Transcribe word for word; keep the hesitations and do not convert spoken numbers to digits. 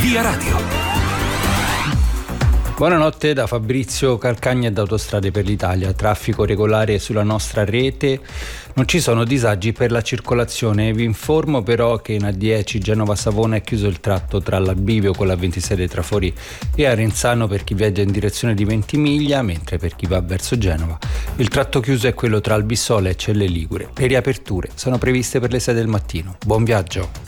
Via Radio. Buonanotte da Fabrizio Calcagna e da Autostrade per l'Italia. Traffico regolare sulla nostra rete, non ci sono disagi per la circolazione. Vi informo però che in A dieci Genova-Savona è chiuso il tratto tra l'Albivio con la ventisei dei Trafori e Arenzano per chi viaggia in direzione di Ventimiglia, mentre per chi va verso Genova il tratto chiuso è quello tra Albissola e Celle Ligure. Le riaperture sono previste per le sei del mattino. Buon viaggio!